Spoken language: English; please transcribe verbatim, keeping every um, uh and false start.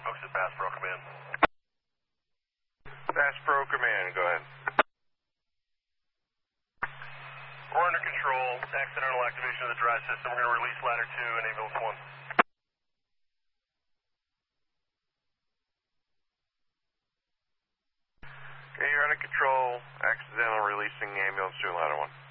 folks at Bass Pro Command. Bass Pro Command, go ahead. We're under control. Accidental activation of the drive system. We're going to release ladder two and ambulance one. Okay, you're under control. Accidental releasing ambulance two and ladder one.